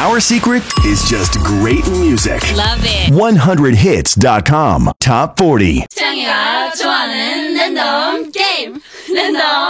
Our secret is just great music. Love it. 100hits.com. Top 40. 창이가 좋아하는 랜덤 게임. 랜덤